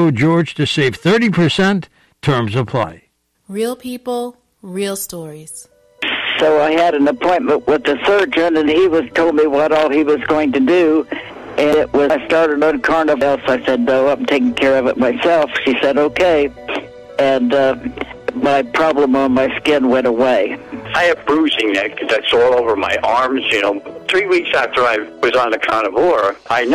code GEORGE to save 30%. Terms apply. Real people, real stories. So I had an appointment with the surgeon, and he told me what all he was going to do. And I started on Carnival. So I said, no, I'm taking care of it myself. She said, okay. And my problem on my skin went away. I have bruising that's all over my arms. 3 weeks after I was on the Carnivore, I